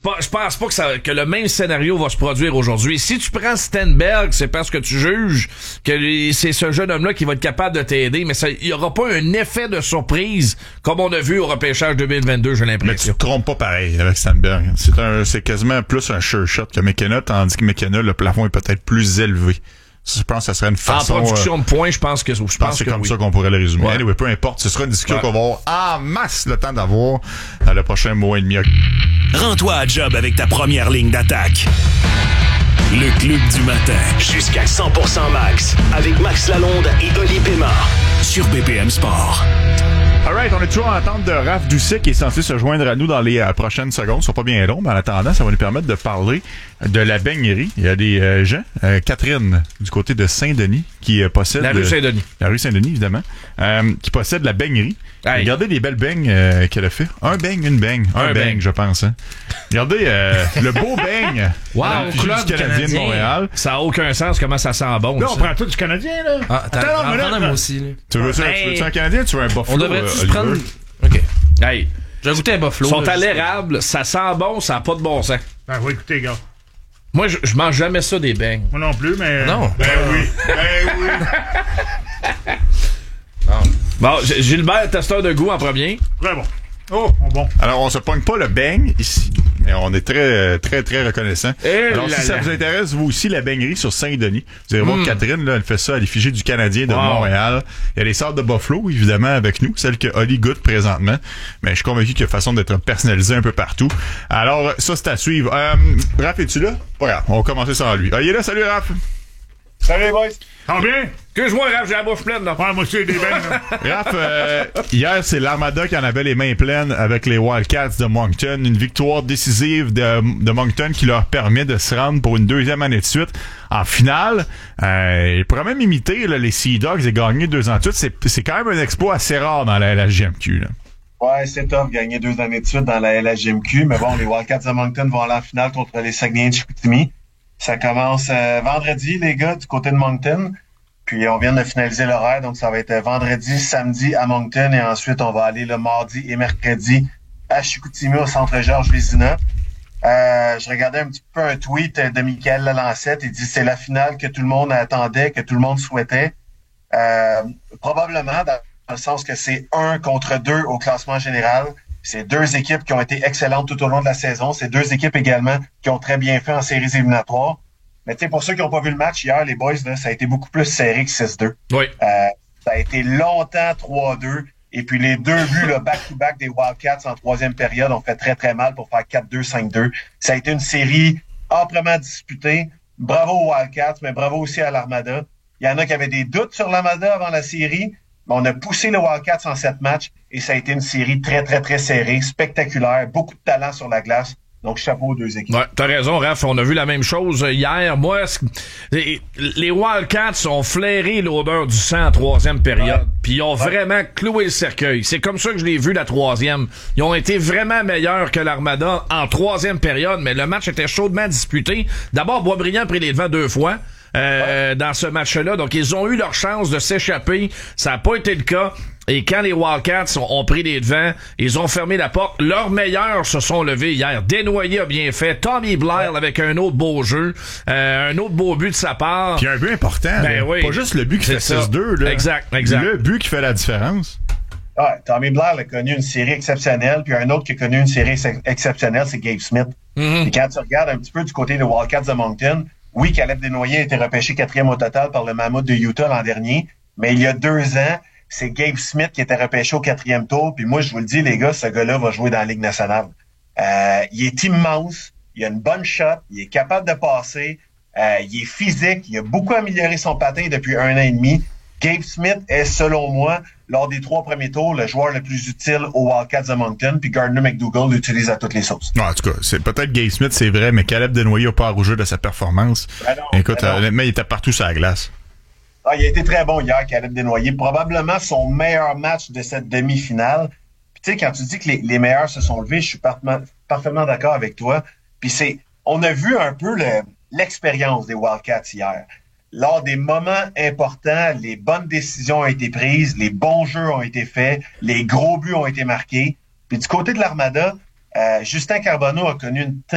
je pense pas que le même scénario va se produire aujourd'hui. Si tu prends Stenberg, c'est parce que tu juges que c'est ce jeune homme-là qui va être capable de t'aider, mais il y aura pas un effet de surprise comme on a vu au repêchage 2022, j'ai l'impression. Mais tu te trompes pas pareil avec Stenberg. C'est quasiment plus un sure shot que McKenna, tandis que McKenna, le plafond est peut-être plus élevé. Je pense que ça serait une façon... En production de points, je pense que c'est comme oui. ça qu'on pourrait le résumer. Ouais. Anyway, peu importe, ce sera une discussion qu'on va avoir en masse le temps d'avoir dans le prochain mois et demi. Rends-toi à job avec ta première ligne d'attaque. Le Club du matin. Jusqu'à 100% max. Avec Max Lalonde et Oli Pema. Sur BPM Sport. Alright, on est toujours en attente de Raph Doucet qui est censé se joindre à nous dans les prochaines secondes. Ce sera pas bien long, mais en attendant, ça va nous permettre de parler de la beignerie. Il y a des gens, Catherine, du côté de Saint-Denis, qui possède... La rue Saint-Denis. La rue Saint-Denis, évidemment. Qui possède la beignerie. Hey. Regardez les belles beignes qu'elle a fait. Un beigne, une beigne. Un beigne, je pense. Hein. Regardez le beau beigne. Wow, club du Canadien de Montréal. Ça a aucun sens comment ça sent bon. Là, ça. on prend tout du Canadien, là. Ah, attends, moi aussi. Là. Tu veux ça? Tu veux un Canadien ou tu veux un Buffalo? On devrait-tu se Oliver? prendre... OK. Hey, J'ai goûté un Buffalo. ils sont là, à l'érable, ça sent bon, ça n'a pas de bon sens. Ben oui, écoutez, gars. Moi, je mange jamais ça des beignes. Moi non plus, mais... Non. Ben oui. Bon, Gilbert, testeur de goût en premier. Très bon. Oh, bon. Alors, on se pogne pas le beigne ici, mais on est très, très, très reconnaissant. Alors, si ça vous intéresse, vous aussi, la beignerie sur Saint-Denis, vous allez voir Catherine, là, elle fait ça à l'effigie du Canadien de Montréal. Il y a les sortes de Buffalo, évidemment, avec nous, celle que Oli goûte présentement, mais je suis convaincu qu'il y a façon d'être personnalisé un peu partout. Alors, ça, c'est à suivre. Raph, es-tu là? Pas grave, on va commencer sans lui. Il est là, salut Raph! Salut les boys! Ça va bien? Excuse-moi, Raph, j'ai la bouche pleine, là. Ouais, moi aussi, des beignes, là. Raph, hier, c'est l'Armada qui en avait les mains pleines avec les Wildcats de Moncton. Une victoire décisive de Moncton qui leur permet de se rendre pour une deuxième année de suite en finale. Il pourrait même imiter là, les Sea Dogs et gagner 2 ans de suite. C'est quand même un exploit assez rare dans la LHJMQ. Là. Ouais, c'est tough, gagner 2 années de suite dans la LHJMQ. Mais bon, les Wildcats de Moncton vont aller en finale contre les Saguenay de Chicoutimi. Ça commence vendredi, les gars, du côté de Moncton. Puis on vient de finaliser l'horaire, donc ça va être vendredi, samedi à Moncton. Et ensuite, on va aller le mardi et mercredi à Chicoutimi au centre Georges Vézina. Je regardais un petit peu un tweet de Michael Lalancette. Il dit c'est la finale que tout le monde attendait, que tout le monde souhaitait. Probablement dans le sens que c'est 1 contre 2 au classement général. C'est 2 équipes qui ont été excellentes tout au long de la saison. C'est 2 équipes également qui ont très bien fait en séries éliminatoires. Mais tu sais, pour ceux qui n'ont pas vu le match hier, les boys, là, ça a été beaucoup plus serré que 6-2. Oui. Ça a été longtemps 3-2. Et puis les 2 buts, là, back-to-back des Wildcats en 3e période ont fait très, très mal pour faire 4-2, 5-2. Ça a été une série amplement disputée. Bravo aux Wildcats, mais bravo aussi à l'Armada. Il y en a qui avaient des doutes sur l'Armada avant la série. Mais on a poussé les Wildcats en 7 matchs et ça a été une série très, très, très serrée, spectaculaire, beaucoup de talent sur la glace. Donc, chapeau aux 2 équipes. Ouais, t'as raison, Raph. On a vu la même chose hier. Moi, les Wildcats ont flairé l'odeur du sang en 3e période. Puis ils ont vraiment cloué le cercueil. C'est comme ça que je l'ai vu la 3e. Ils ont été vraiment meilleurs que l'Armada en 3e période, mais le match était chaudement disputé. D'abord, Boisbriand a pris les devants 2 fois. Dans ce match-là. Donc, ils ont eu leur chance de s'échapper. Ça n'a pas été le cas. Et quand les Wildcats ont pris les devants, ils ont fermé la porte. Leurs meilleurs se sont levés hier. Desnoyers a bien fait. Tommy Blair avec un autre beau jeu. Un autre beau but de sa part. Puis un but important. Ben oui. Pas juste le but qui fait C'est 6-2. Là. Exact. Le but qui fait la différence. Ouais, Tommy Blair a connu une série exceptionnelle. Puis un autre qui a connu une série exceptionnelle, c'est Gabe Smith. Et quand tu regardes un petit peu du côté des Wildcats de Moncton, oui, Caleb Desnoyers a été repêché 4e au total par le Mammoth de Utah l'an dernier, mais il y a 2 ans, c'est Gabe Smith qui était repêché au 4e tour, puis moi, je vous le dis, les gars, ce gars-là va jouer dans la Ligue nationale. Il est immense, il a une bonne shot, il est capable de passer, il est physique, il a beaucoup amélioré son patin depuis 1 an et demi. Gabe Smith est, selon moi, lors des 3 premiers tours, le joueur le plus utile aux Wildcats de Moncton, puis Gardner McDougall l'utilise à toutes les sauces. Non, en tout cas, c'est peut-être Gabe Smith, c'est vrai, mais Caleb Desnoyers n'a pas à rougir de sa performance. Écoute, honnêtement, il était partout sur la glace. Il a été très bon hier, Caleb Desnoyers. Probablement son meilleur match de cette demi-finale. Puis tu sais, quand tu dis que les meilleurs se sont levés, je suis parfaitement d'accord avec toi. Puis on a vu un peu l'expérience des Wildcats hier. Lors des moments importants, les bonnes décisions ont été prises, les bons jeux ont été faits, les gros buts ont été marqués. Puis du côté de l'Armada, Justin Carbonneau a connu une